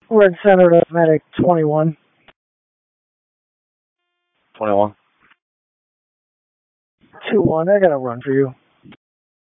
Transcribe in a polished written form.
Red Center to Medic 21. 21. 2-1. I got a run for you.